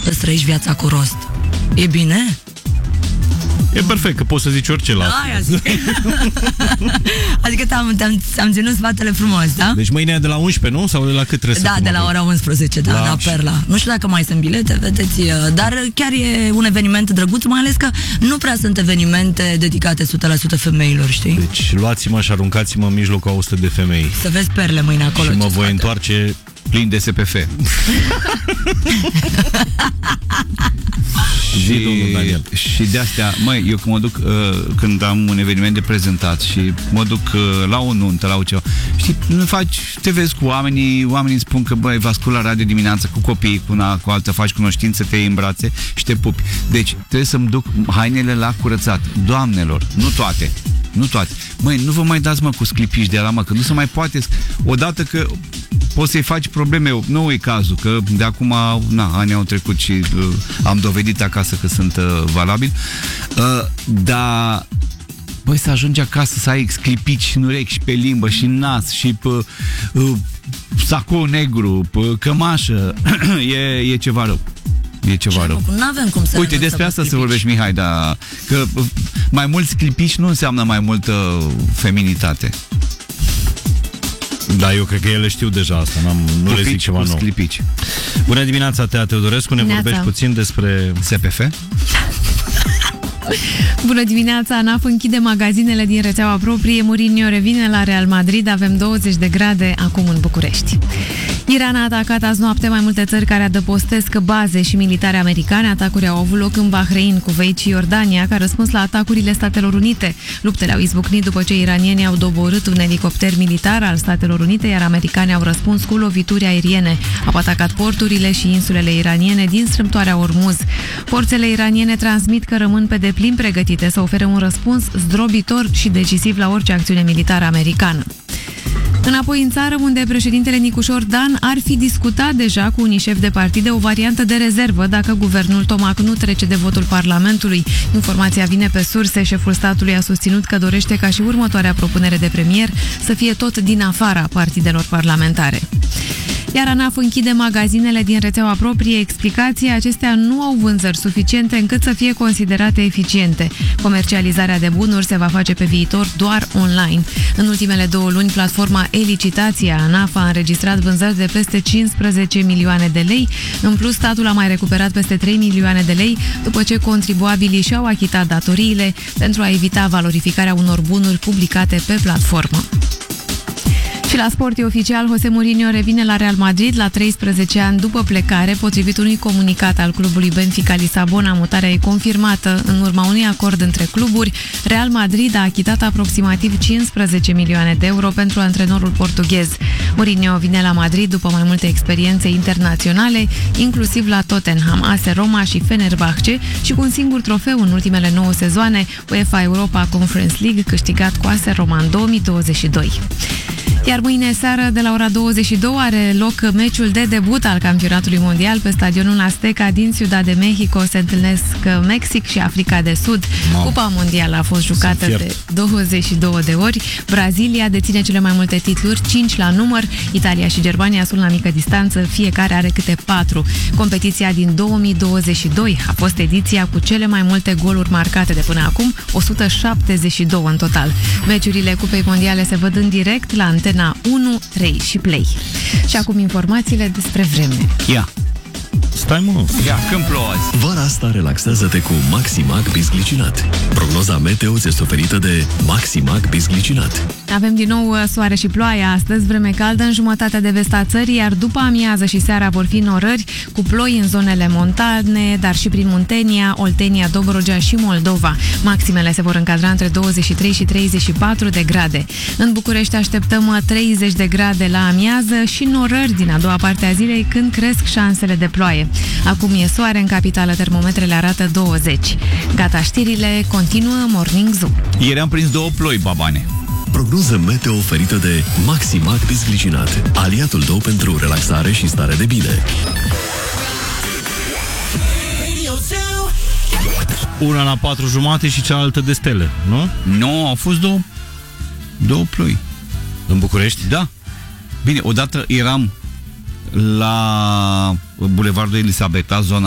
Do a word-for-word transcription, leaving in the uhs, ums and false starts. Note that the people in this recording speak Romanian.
îți trăiești viața cu rost. E bine? E perfect, că poți să zici orice la asta. Aia zic. Adică te-am, te-am, te-am ținut spatele frumos, da? Deci mâine e de la unsprezece, nu? Sau de la cât trebuie Da, să de la ora unsprezece, da, la, la Perla. Nu știu dacă mai sunt bilete, vedeți, dar chiar e un eveniment drăguț, mai ales că nu prea sunt evenimente dedicate o sută la sută femeilor, știi? Deci luați-mă și aruncați-mă în mijlocul a o sută de femei. Să vezi perle mâine acolo. Și mă voi întoarce plin de S P F. Și, și de astea, măi, eu când mă duc, uh, când am un eveniment de prezentat și mă duc uh, la o nuntă, la o ceva, știi, nu faci, te vezi cu oamenii, oamenii îmi spun că, băi, vă ascult la radio dimineața cu copiii, cu una, cu alta, faci cunoștință, te iei în brațe și te pupi. Deci, trebuie să-mi duc hainele la curățat. Doamnelor, nu toate. Nu toate. Măi, nu vă mai dați, mă, cu sclipiși de ala, mă, că nu se mai poate. Odată că poți să-i faci probleme, nu e cazul, că de acum, na, ani au trecut și uh, am dovedit acasă că sunt uh, valabil. Uh, dar, băi, să ajungi acasă să ai sclipici și în urechi și pe limbă și în nas și pe uh, sacou negru, pe cămașă, e, e ceva rău. E ceva rău. N-avem cum să Uite, despre asta să vorbești, Mihai, dar că mai mulți clipici nu înseamnă mai multă feminitate. Da, eu cred că ele știu deja asta, n-am, nu Pupici le zic ceva nou. Sclipici. Bună dimineața, Tea Teodorescu, ne Neața. vorbești puțin despre S P F? Bună dimineața, ANAF închide magazinele din rețeaua proprie, Mourinho revine la Real Madrid, avem douăzeci de grade acum în București. Iran a atacat azi noapte mai multe țări care adăpostesc baze și militare americane. Atacuri au avut loc în Bahrain, Kuwait și Iordania, ca răspuns la atacurile Statelor Unite. Luptele au izbucnit după ce iranienii au doborât un elicopter militar al Statelor Unite, iar americanii au răspuns cu lovituri aeriene. Au atacat porturile și insulele iraniene din strâmtoarea Ormuz. Forțele iraniene transmit că rămân pe deplin pregătite să ofere un răspuns zdrobitor și decisiv la orice acțiune militară americană. Înapoi în țară, unde președintele Nicușor Dan ar fi discutat deja cu unii șefi de partide o variantă de rezervă dacă guvernul Tomac nu trece de votul Parlamentului. Informația vine pe surse. Șeful statului a susținut că dorește ca și următoarea propunere de premier să fie tot din afara partidelor parlamentare. Iar ANAF închide magazinele din rețeaua proprie. Explicația: acestea nu au vânzări suficiente încât să fie considerate eficiente. Comercializarea de bunuri se va face pe viitor doar online. În ultimele două luni, platforma e-licitația ANAF a înregistrat vânzări de peste cincisprezece milioane de lei. În plus, statul a mai recuperat peste trei milioane de lei după ce contribuabilii și-au achitat datoriile pentru a evita valorificarea unor bunuri publicate pe platformă. Și la sport e oficial, José Mourinho revine la Real Madrid la treisprezece ani după plecare. Potrivit unui comunicat al clubului Benfica Lisabona, mutarea e confirmată în urma unui acord între cluburi. Real Madrid a achitat aproximativ cincisprezece milioane de euro pentru antrenorul portughez. Mourinho vine la Madrid după mai multe experiențe internaționale, inclusiv la Tottenham, A S Roma și Fenerbahce, și cu un singur trofeu în ultimele nouă sezoane, UEFA Europa Conference League, câștigat cu A S Roma în două mii douăzeci și doi. Iar mâine seară, de la ora douăzeci și două, are loc meciul de debut al campionatului mondial. Pe stadionul Azteca din Ciudad de Mexico se întâlnesc Mexic și Africa de Sud. Wow. Cupa mondială a fost jucată de douăzeci și două de ori. Brazilia deține cele mai multe titluri, cinci la număr. Italia și Germania sunt la mică distanță, fiecare are câte patru. Competiția din două mii douăzeci și doi a fost ediția cu cele mai multe goluri marcate de până acum, o sută șaptezeci și doi în total. Meciurile Cupei Mondiale se văd în direct la Antena unu, trei și Play. Și acum informațiile despre vreme. Ia! Stai, mă! Ia, când plouă azi? Vara asta relaxează-te cu Maximac Bisglicinat. Prognoza meteo ți este oferită de Maximac Bisglicinat. Avem din nou soare și ploaie astăzi, vreme caldă în jumătatea de vest a țării, iar după amiază și seara vor fi norări cu ploi în zonele montane, dar și prin Muntenia, Oltenia, Dobrogea și Moldova. Maximele se vor încadra între douăzeci și trei și treizeci și patru de grade. În București așteptăm treizeci de grade la amiază și norări din a doua parte a zilei, când cresc șansele de ploaie. Acum e soare în capitală, termometrele arată douăzeci. Gata știrile, continuă Morning Zoo. Ieri am prins două ploi, babane. Prognoză meteo oferită de Maximac Bisglicinat, aliatul tău pentru relaxare și stare de bine. Una la patru jumate și cealaltă de stele, nu? Nu, au fost două, două ploi. În București? Da. Bine, odată eram la Bulevardul Elisabeta, zona